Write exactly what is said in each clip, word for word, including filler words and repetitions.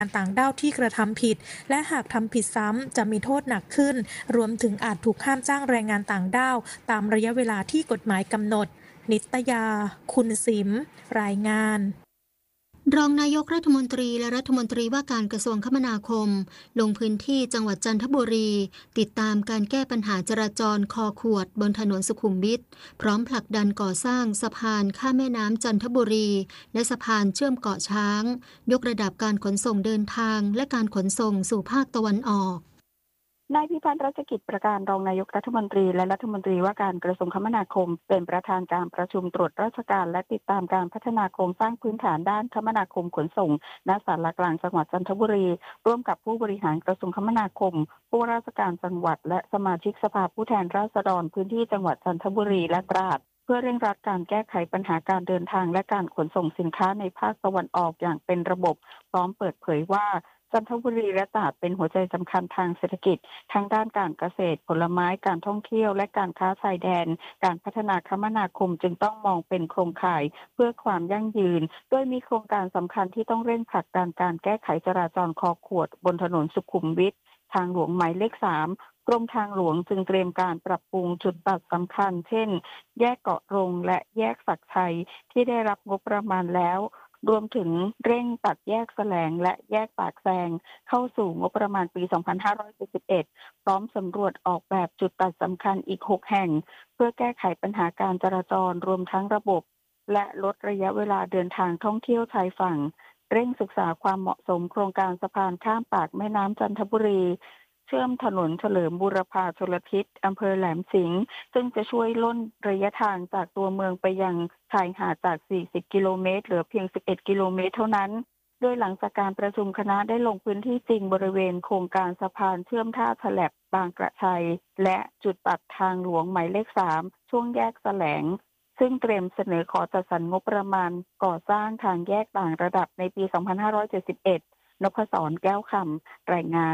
งานต่างด้าวที่กระทำผิดและหากทำผิดซ้ำจะมีโทษหนักขึ้นรวมถึงอาจถูกห้ามจ้างแรงงานต่างด้าวตามระยะเวลาที่กฎหมายกำหนดนิตยาคุณสิมรายงานรองนายกรัฐมนตรีและรัฐมนตรีว่าการกระทรวงคมนาคมลงพื้นที่จังหวัดจันทบุรีติดตามการแก้ปัญหาจราจรคอขวดบนถนนสุขุมวิทพร้อมผลักดันก่อสร้างสะพานข้ามแม่น้ำจันทบุรีและสะพานเชื่อมเกาะช้างยกระดับการขนส่งเดินทางและการขนส่งสู่ภาคตะวันออกนายพิพัฒน์รัชกิจประการรองนายกรัฐมนตรีและรัฐมนตรีว่าการกระทรวงคมนาคมเป็นประธานการประชุมตรวจราชการและติดตามการพัฒนาโครงสร้างพื้นฐานด้านคมนาคมขนส่งณศาลากลางจังหวัดจันทบุรีร่วมกับผู้บริหารกระทรวงคมนาคมผู้ว่าราชการจังหวัดและสมาชิกสภาผู้แทนราษฎรพื้นที่จังหวัดจันทบุรีและตราดเพื่อเร่งรัดการแก้ไขปัญหาการเดินทางและการขนส่งสินค้าในภาคตะวันออกอย่างเป็นระบบพร้อมเปิดเผยว่าจันทบุรีและตราดเป็นหัวใจสำคัญทางเศรษฐกิจทั้งด้านการเกษตรผลไม้การท่องเที่ยวและการค้าชายแดนการพัฒนาคมนาคมจึงต้องมองเป็นโครงข่ายเพื่อความยั่งยืนโดยมีโครงการสำคัญที่ต้องเร่งผลักดันการแก้ไขจราจรคอขวดบนถนนสุขุมวิททางหลวงหมายเลขสามกรมทางหลวงจึงเตรียมการปรับปรุงจุดตัดสำคัญเช่นแยกเกาะรงและแยกศักชัยที่ได้รับงบประมาณแล้วรวมถึงเร่งตัดแยกแสลงและแยกปากแซงเข้าสู่งบประมาณปี สองพันห้าร้อยเจ็ดสิบเอ็ด พร้อมสำรวจออกแบบจุดตัดสำคัญอีกหกแห่งเพื่อแก้ไขปัญหาการจราจรรวมทั้งระบบและลดระยะเวลาเดินทางท่องเที่ยวชายฝั่งเร่งศึกษาความเหมาะสมโครงการสะพานข้ามปากแม่น้ำจันทบุรีเชื่อมถนนเฉลิมบูรพาชลทิศอำเภอแหลมสิงห์ซึ่งจะช่วยล่นระยะทางจากตัวเมืองไปยังชายหาดจากสี่สิบกิโลเมตรเหลือเพียงสิบเอ็ดกิโลเมตรเท่านั้นโดยหลังจากการประชุมคณะได้ลงพื้นที่จริงบริเวณโครงการสะพานเชื่อมท่าฉลับบางกระชัยและจุดตัดทางหลวงหมายเลขสามช่วงแยกแสลงซึ่งเตรียมเสนอขอจัดสรรงบประมาณก่อสร้างทางแยกต่างระดับในปี สองพันห้าร้อยเจ็ดสิบเอ็ด นพศรแก้วคำรายงาน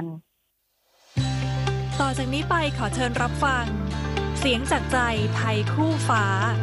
ต่อจากนี้ไปขอเชิญรับฟังเสียงจากใจไทยคู่ฟ้า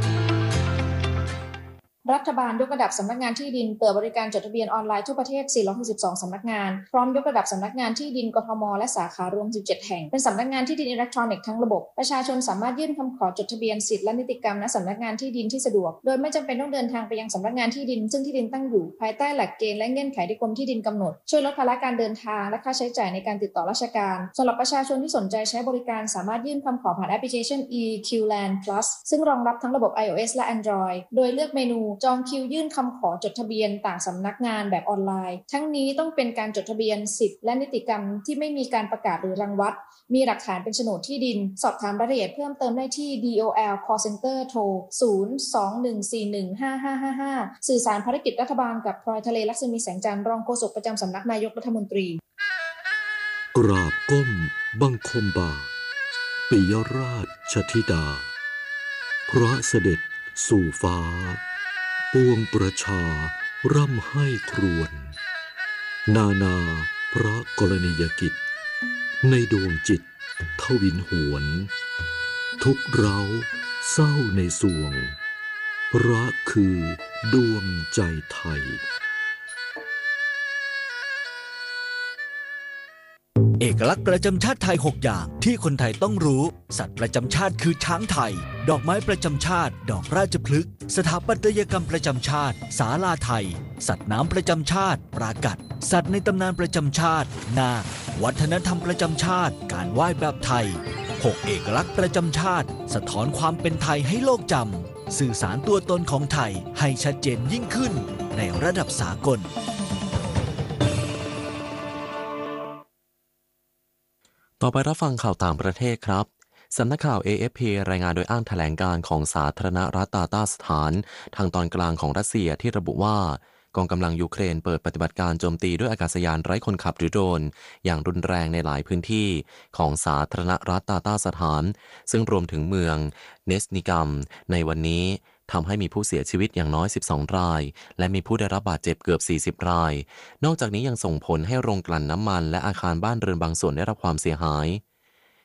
รัฐบาลยกระดับสำนักงานที่ดินเปิดบริการจดทะเบียนออนไลน์ทั่วประเทศสี่ร้อยหกสิบสองสำนักงานพร้อมยกระดับสำนักงานที่ดินกทมและสาขารวมสิบเจ็ดแห่งเป็นสำนักงานที่ดินอิเล็กทรอนิกส์ทั้งระบบประชาชนสามารถยื่นคำขอจดทะเบียนสิทธิและนิติกรรมณสำนักงานที่ดินที่สะดวกโดยไม่จำเป็นต้องเดินทางไปยังสำนักงานที่ดินซึ่งที่ดินตั้งอยู่ภายใต้หลักเกณฑ์และเงื่อนไขที่กรมที่ดินกำหนดช่วยลดภาระการเดินทางและค่าใช้จ่ายในการติดต่อราชการสำหรับประชาชนที่สนใจใช้บริการสามารถยื่นคำขอผ่านแอปพลิเคชัน อี คิว แลนด์ Plus ซึ่งรองรับทั้งระบบ iOS และ Android โดยเลือกเมนูจองคิวยื่นคำขอจดทะเบียนต่างสำนักงานแบบออนไลน์ทั้งนี้ต้องเป็นการจดทะเบียนสิทธิและนิติกรรมที่ไม่มีการประกาศหรือรังวัดมีหลักฐานเป็นโฉนดที่ดินสอบถามรายละเอียดเพิ่มเติมได้ที่ ดี โอ แอล Call Center โทร ศูนย์ สอง หนึ่ง สี่ หนึ่ง ห้า ห้า ห้า ห้า สื่อสารภารกิจรัฐบาลกับพลอยทะเลลักษมีแสงจันทร์รองโฆษกประจำสำนักนายกรัฐมนตรีกราบก้มบังคมบาทปิยราชธิดาพระเสด็จสู่ฟ้าปวงประชาร่ำไห้ครวญนานาพระกรณียกิจในดวงจิตทวินหวนทุกเร้าเศร้าในสวงรักคือดวงใจไทยเอกลักษณ์ประจำชาติไทยหกอย่างที่คนไทยต้องรู้สัตว์ประจำชาติคือช้างไทยดอกไม้ประจำชาติดอกราชพฤกษ์สถาปัตยกรรมประจำชาติศาลาไทยสัตว์น้ำประจำชาติปรากัดสัตว์ในตำนานประจำชาตินาควัฒนธรรมประจำชาติการไหว้แบบไทยหกเอกลักษณ์ประจำชาติสะท้อนความเป็นไทยให้โลกจำสื่อสารตัวตนของไทยให้ชัดเจนยิ่งขึ้นในระดับสากลต่อไปรับฟังข่าวต่างประเทศครับสำนักข่าว เอ เอฟ พี รายงานโดยอ้างแถลงการของสาธารณรัฐตาตาสถานทางตอนกลางของรัสเซียที่ระบุว่ากองกำลังยูเครนเปิดปฏิบัติการโจมตีด้วยอากาศยานไร้คนขับหรือโดรนอย่างรุนแรงในหลายพื้นที่ของสาธารณรัฐตาตาสถานซึ่งรวมถึงเมืองเนสนิกัมในวันนี้ทำให้มีผู้เสียชีวิตอย่างน้อยสิบสองรายและมีผู้ได้รับบาดเจ็บเกือบสี่สิบรายนอกจากนี้ยังส่งผลให้โรงกลั่นน้ำมันและอาคารบ้านเรือนบางส่วนได้รับความเสียหาย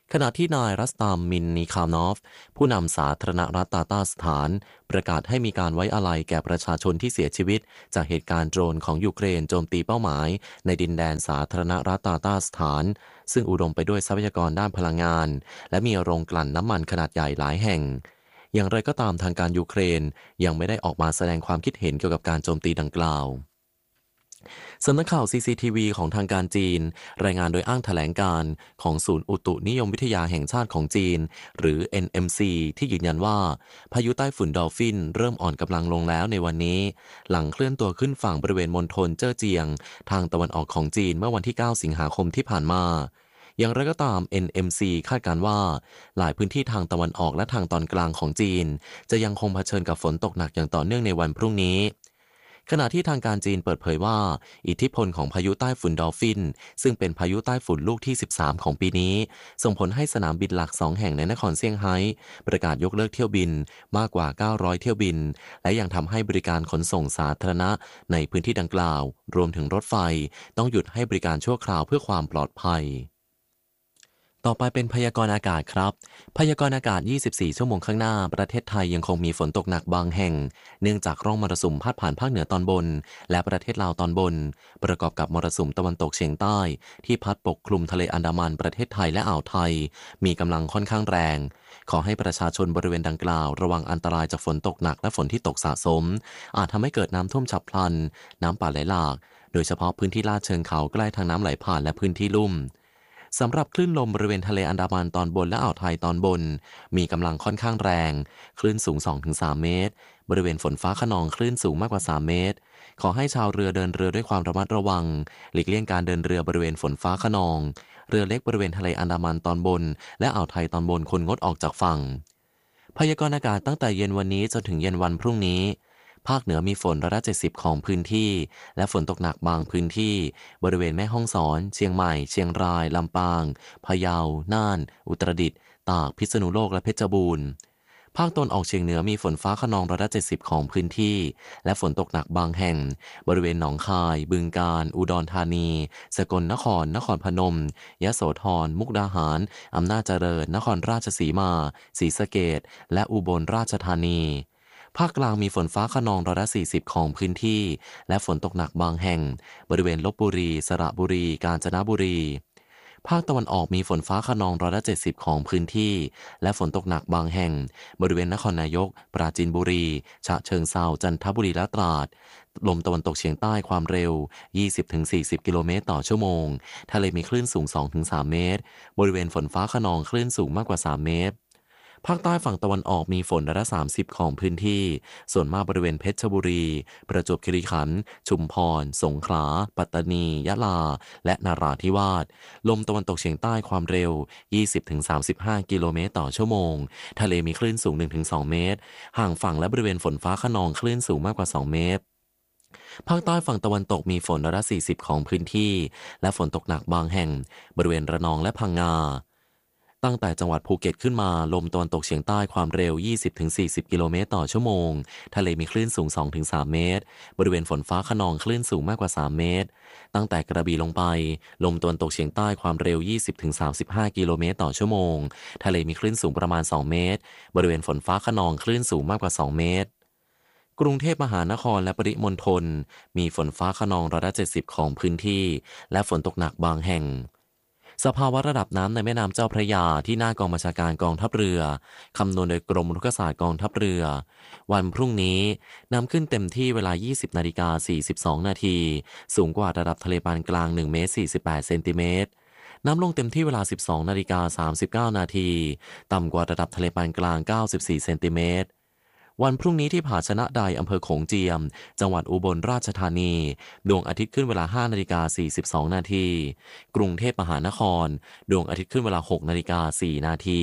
ขณะที่นายรัสตามมินนิคานอฟผู้นำสาธารณรัฐตาตาสถานประกาศให้มีการไว้อาลัยแก่ประชาชนที่เสียชีวิตจากเหตุการณ์โดรนของยูเครนโจมตีเป้าหมายในดินแดนสาธารณรัฐตาตาสถานซึ่งอุดมไปด้วยทรัพยากรด้านพลังงานและมีโรงกลั่นน้ำมันขนาดใหญ่หลายแห่งอย่างไรก็ตามทางการยูเครนยังไม่ได้ออกมาแสดงความคิดเห็นเกี่ยวกับการโจมตีดังกล่าวสำนักข่าว ซี ซี ที วี ของทางการจีนรายงานโดยอ้างแถลงการณ์ของศูนย์อุตุนิยมวิทยาแห่งชาติของจีนหรือ เอ็น เอ็ม ซี ที่ยืนยันว่าพายุใต้ฝุ่นดอลฟินเริ่มอ่อนกำลังลงแล้วในวันนี้หลังเคลื่อนตัวขึ้นฝั่งบริเวณมณฑลเจ้อเจียงทางตะวันออกของจีนเมื่อวันที่เก้าสิงหาคมที่ผ่านมาอย่างไรก็ตาม เอ็น เอ็ม ซี คาดการณ์ว่าหลายพื้นที่ทางตะวันออกและทางตอนกลางของจีนจะยังคงเผชิญกับฝนตกหนักอย่างต่อเนื่องในวันพรุ่งนี้ขณะที่ทางการจีนเปิดเผยว่าอิทธิพลของพายุใต้ฝุ่นดอลฟินซึ่งเป็นพายุใต้ฝุ่นลูกที่สิบสามของปีนี้ส่งผลให้สนามบินหลักสองแห่งในนครเซี่ยงไฮ้ประกาศยกเลิกเที่ยวบินมากกว่าเก้าร้อยเที่ยวบินและยังทำให้บริการขนส่งสาธารณะในพื้นที่ดังกล่าวรวมถึงรถไฟต้องหยุดให้บริการชั่วคราวเพื่อความปลอดภัยต่อไปเป็นพยากรณ์อากาศครับพยากรณ์อากาศยี่สิบสี่ชั่วโมงข้างหน้าประเทศไทยยังคงมีฝนตกหนักบางแห่งเนื่องจากร่องมรสุมพาดผ่านภาคเหนือตอนบนและประเทศลาวตอนบนประกอบกับมรสุมตะวันตกเฉียงใต้ที่พัดปกคลุมทะเลอันดามันประเทศไทยและอ่าวไทยมีกำลังค่อนข้างแรงขอให้ประชาชนบริเวณดังกล่าวระวังอันตรายจากฝนตกหนักและฝนที่ตกสะสมอาจทำให้เกิดน้ำท่วมฉับพลันน้ำป่าไหลหลากโดยเฉพาะพื้นที่ลาดเชิงเขาใกล้ทางน้ำไหลผ่านและพื้นที่ลุ่มสำหรับคลื่นลมบริเวณทะเลอันดามันตอนบนและอ่าวไทยตอนบนมีกำลังค่อนข้างแรงคลื่นสูง สองถึงสาม เมตรบริเวณฝนฟ้าคะนองคลื่นสูงมากกว่าสามเมตรขอให้ชาวเรือเดินเรือด้วยความระมัดระวังหลีกเลี่ยงการเดินเรือบริเวณฝนฟ้าคะนองเรือเล็กบริเวณทะเลอันดามันตอนบนและอ่าวไทยตอนบนควรงดออกจากฝั่งพยากรณ์อากาศตั้งแต่เย็นวันนี้จนถึงเย็นวันพรุ่งนี้ภาคเหนือมีฝนร้อยละเจ็ดสิบของพื้นที่และฝนตกหนักบางพื้นที่บริเวณแม่ฮ่องสอนเชียงใหม่เชียงรายลำปางพะเยาน่านอุตรดิตถ์ตากพิษณุโลกและเพชรบูรณ์ภาคตะวันออกเฉียงเหนือมีฝนฟ้าคะนองร้อยละเจ็ดสิบของพื้นที่และฝนตกหนักบางแห่งบริเวณหนองคายบึงกาฬอุดรธานีสกลนครนครพนมยโสธรมุกดาหารอำนาจเจริญนครราชสีมาศรีสะเกษและอุบลราชธานีภาคกลางมีฝนฟ้าคะนองร้อยละสี่สิบของพื้นที่และฝนตกหนักบางแห่งบริเวณลพบุรีสระบุรีกาญจนบุรีภาคตะวันออกมีฝนฟ้าคะนองร้อยละเจ็ดสิบของพื้นที่และฝนตกหนักบางแห่งบริเวณนครนายกปราจีนบุรีฉะเชิงเทราจันทบุรีและตราดลมตะวันตกเฉียงใต้ความเร็ว ยี่สิบถึงสี่สิบ กิโลเมตรต่อชั่วโมงทะเลมีคลื่นสูง สองถึงสาม เมตรบริเวณฝนฟ้าคะนองคลื่นสูงมากกว่าสามเมตรภาคใต้ฝั่งตะวันออกมีฝนร้อยละสามสิบของพื้นที่ส่วนมากบริเวณเพชรบุรีประจวบคีรีขันธ์ชุมพรสงขลาปัตตานียะลาและนราธิวาสลมตะวันตกเฉียงใต้ความเร็ว ยี่สิบถึงสามสิบห้า กิโลเมตรต่อชั่วโมงทะเลมีคลื่นสูง หนึ่งถึงสอง เมตรห่างฝั่งและบริเวณฝนฟ้าคะนองคลื่นสูงมากกว่าสองเมตรภาคใต้ฝั่งตะวันตกมีฝนร้อยละสี่สิบของพื้นที่และฝนตกหนักบางแห่งบริเวณระนองและพังงาตั้งแต่จังหวัดภูเก็ตขึ้นมาลมตะวันตกเฉียงใต้ความเร็ว ยี่สิบถึงสี่สิบ กิโลเมตรต่อชั่วโมงทะเลมีคลื่นสูง สองถึงสาม เมตรบริเวณฝนฟ้าคะนองคลื่นสูงมากกว่าสามเมตรตั้งแต่กระบี่ลงไปลมตะวันตกเฉียงใต้ความเร็ว ยี่สิบถึงสามสิบห้า กิโลเมตรต่อชั่วโมงทะเลมีคลื่นสูงประมาณสองเมตรบริเวณฝนฟ้าคะนองคลื่นสูงมากกว่าสองเมตรกรุงเทพมหานครและปริมณฑลมีฝนฟ้าคะนองร้อยละเจ็ดสิบของพื้นที่และฝนตกหนักบางแห่งสภาวะระดับน้ำในแม่น้ำเจ้าพระยาที่หน้ากองบัญชาการกองทัพเรือคำนวณโดยกรมรุกขศาสตร์กองทัพเรือวันพรุ่งนี้น้ำขึ้นเต็มที่เวลา ยี่สิบนาฬิกาสี่สิบสองนาทีสูงกว่าระดับทะเลปานกลางหนึ่งเมตรสี่สิบแปดเซนติเมตรน้ำลงเต็มที่เวลา สิบสองนาฬิกาสามสิบเก้านาทีต่ำกว่าระดับทะเลปานกลางเก้าสิบสี่เซนติเมตรวันพรุ่งนี้ที่ผาชนะใดอำเภอโขงเจียมจังหวัดอุบลราชธานีดวงอาทิตย์ขึ้นเวลา ห้านาฬิกาสี่สิบสองนาทีกรุงเทพมหานครดวงอาทิตย์ขึ้นเวลา หกนาฬิกาสี่นาที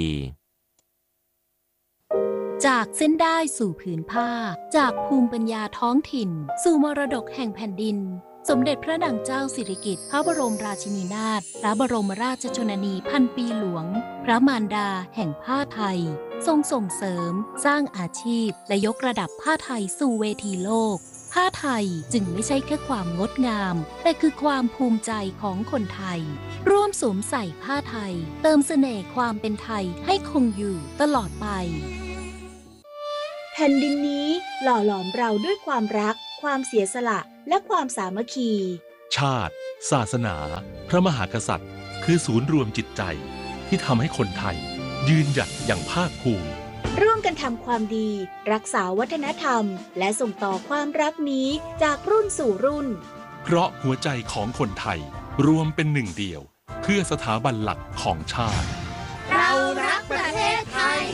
จากเส้นได้สู่ผืนผ้าจากภูมิปัญญาท้องถิ่นสู่มรดกแห่งแผ่นดินสมเด็จพระนางเจ้าสิริกิติ์พระบรมราชินีนาถพระบรมราชชนนีพันปีหลวงพระมารดาแห่งผ้าไทยทรงส่งเสริมสร้างอาชีพและยกระดับผ้าไทยสู่เวทีโลกผผ้าไทยจึงไม่ใช่แค่ความงดงามแต่คือความภูมิใจของคนไทยร่วมสวมใส่ผ้าไทยเติมเสน่ห์ความเป็นไทยให้คงอยู่ตลอดไปแผ่นดินนี้หล่อหลอมเราด้วยความรักความเสียสละและความสามัคคีชาติศาสนาพระมหากษัตริย์คือศูนย์รวมจิตใจที่ทำให้คนไทยยืนหยัดอย่างภาคภูมิร่วมกันทำความดีรักษาวัฒนธรรมและส่งต่อความรักนี้จากรุ่นสู่รุ่นเพราะหัวใจของคนไทยรวมเป็นหนึ่งเดียวเพื่อสถาบันหลักของชาติเรารักประเทศไทย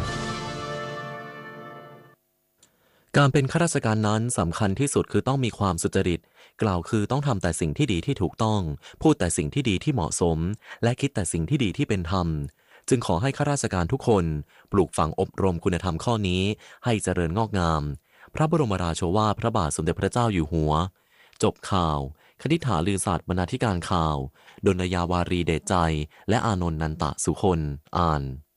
การเป็นข้าราชการนั้นสำคัญที่สุดคือต้องมีความสุจริตกล่าวคือต้องทำแต่สิ่งที่ดีที่ถูกต้องพูดแต่สิ่งที่ดีที่เหมาะสมและคิดแต่สิ่งที่ดีที่เป็นธรรมจึงขอให้ข้าราชการทุกคนปลูกฝังอบรมคุณธรรมข้อนี้ให้เจริญงอกงามพระบรมราโชวาทพระบาทสมเด็จพระเจ้าอยู่หัวจบข่าวคณิษฐาลือศาสตร์บรรณาธิการข่าวดลยาวารีเดชใจและอานนท์นันตะสุคนอ่าน